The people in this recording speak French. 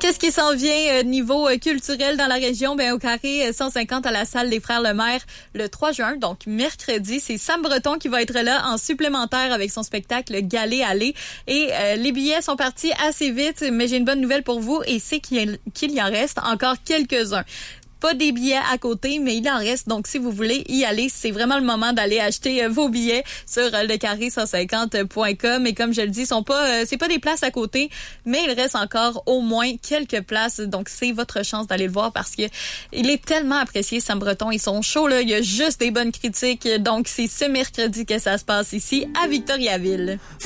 Qu'est-ce qui s'en vient niveau culturel dans la région? Ben, au carré 150 à la salle des Frères Lemaire le 3 juin, donc mercredi. C'est Sam Breton qui va être là en supplémentaire avec son spectacle Galet Aller. Et les billets sont partis assez vite, mais j'ai une bonne nouvelle pour vous et c'est qu'il y en reste encore quelques-uns. Pas des billets à côté, mais il en reste. Donc, si vous voulez y aller, c'est vraiment le moment d'aller acheter vos billets sur lecarré150.com. Et comme je le dis, c'est pas des places à côté, mais il reste encore au moins quelques places. Donc, c'est votre chance d'aller le voir parce que il est tellement apprécié, Sam Breton. Ils sont chauds, là. Il y a juste des bonnes critiques. Donc, c'est ce mercredi que ça se passe ici à Victoriaville.